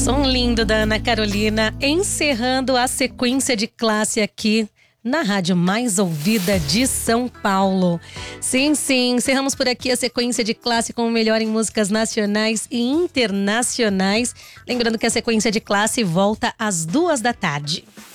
Som lindo da Ana Carolina, encerrando a sequência de classe aqui na rádio mais ouvida de São Paulo. Sim, encerramos por aqui a sequência de classe com o melhor em músicas nacionais e internacionais. Lembrando que a sequência de classe volta às 2 da tarde.